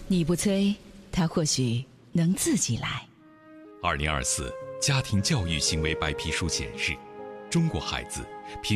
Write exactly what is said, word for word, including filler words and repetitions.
你不催，他或许能自己来。 二零二四家庭教育行为白皮书显示，中国孩子平